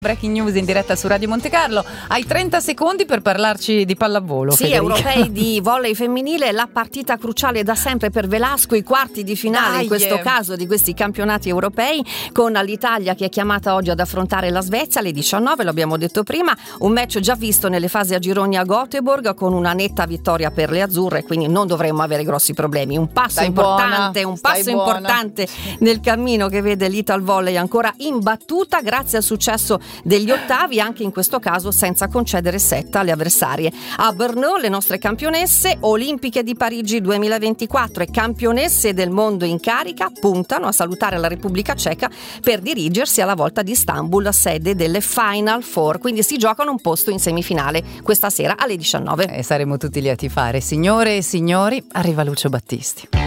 Breaking news in diretta su Radio Monte Carlo. Hai 30 secondi per parlarci di pallavolo. Sì, Federica. europei di volley femminile, la partita cruciale da sempre per Velasco, i quarti di finale in questo caso di questi campionati europei, con l'Italia che è chiamata oggi ad affrontare la Svezia alle 19, lo abbiamo detto prima, un match già visto nelle fasi a gironi a Göteborg con una netta vittoria per le azzurre, quindi non dovremmo avere grossi problemi. Un passo importante nel cammino che vede l'Ital Volley ancora imbattuta grazie al successo degli ottavi, anche in questo caso senza concedere setta alle avversarie. A Brno le nostre campionesse olimpiche di Parigi 2024 e campionesse del mondo in carica puntano a salutare la Repubblica Ceca per dirigersi alla volta di Istanbul, sede delle Final Four, quindi si giocano un posto in semifinale questa sera alle 19. Saremo tutti lì a tifare. Signore e signori, arriva Lucio Battisti.